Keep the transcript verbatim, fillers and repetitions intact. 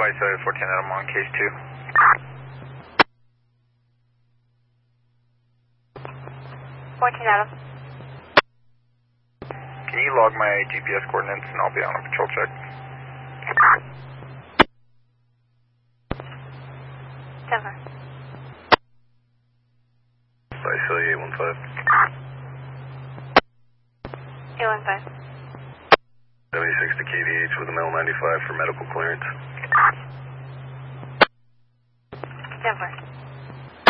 Spice fourteen Adam on case two. fourteen Adam. Can you log my G P S coordinates and I'll be on a patrol check? Denver. Spice eight one five. eight one five. seventy-six to K V H with a Mel ninety-five for medical clearance. Denver.